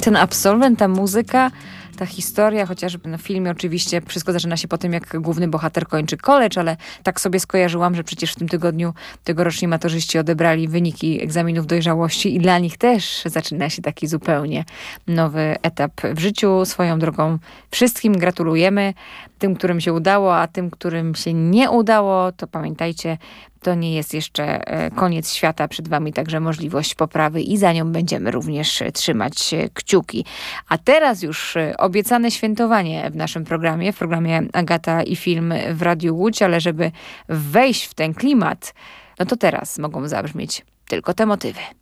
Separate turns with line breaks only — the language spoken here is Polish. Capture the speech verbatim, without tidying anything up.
Ten absolwent, ta muzyka, ta historia, chociażby na filmie oczywiście wszystko zaczyna się po tym, jak główny bohater kończy college, ale tak sobie skojarzyłam, że przecież w tym tygodniu tegoroczni maturzyści odebrali wyniki egzaminów dojrzałości i dla nich też zaczyna się taki zupełnie nowy etap w życiu. Swoją drogą wszystkim gratulujemy, tym, którym się udało, a tym, którym się nie udało, to pamiętajcie, to nie jest jeszcze koniec świata, przed wami także możliwość poprawy i za nią będziemy również trzymać kciuki. A teraz już obiecane świętowanie w naszym programie, w programie Agata i Film w Radiu Łódź, ale żeby wejść w ten klimat, no to teraz mogą zabrzmieć tylko te motywy.